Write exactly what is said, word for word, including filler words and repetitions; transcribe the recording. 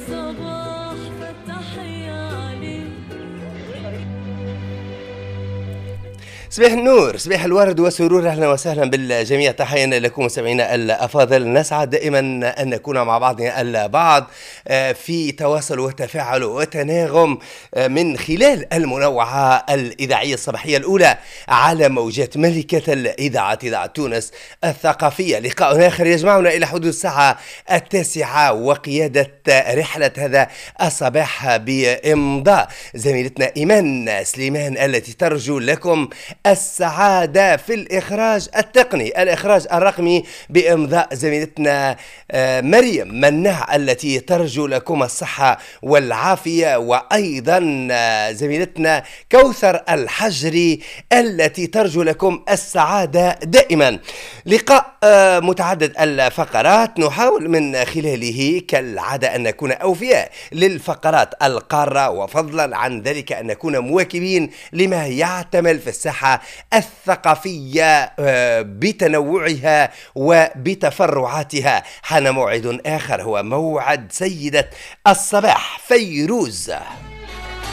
صباح فالتحية عليك. صباح النور، صباح الورد والسرور، اهلا وسهلا بالجميع. تحياتنا لكم مستمعينا الافاضل، نسعد دائما ان نكون مع بعضنا البعض في تواصل وتفاعل وتناغم من خلال المنوعه الاذاعيه الصباحيه الاولى على موجات ملكه الاذاعه، اذاعه تونس الثقافيه. لقاء اخر يجمعنا الى حدود الساعه التاسعه، وقياده رحله هذا الصباح بامضاء زميلتنا ايمان سليمان التي ترجو لكم السعادة في الإخراج التقني، الإخراج الرقمي بإمضاء زميلتنا مريم مناع التي ترجو لكم الصحة والعافية، وأيضا زميلتنا كوثر الحجري التي ترجو لكم السعادة دائما. لقاء متعدد الفقرات نحاول من خلاله كالعادة أن نكون أوفياء للفقرات القارة، وفضلا عن ذلك أن نكون مواكبين لما يعتمل في الساحة الثقافية بتنوعها وبتفرعاتها. حان موعد آخر، هو موعد سيدة الصباح فيروز.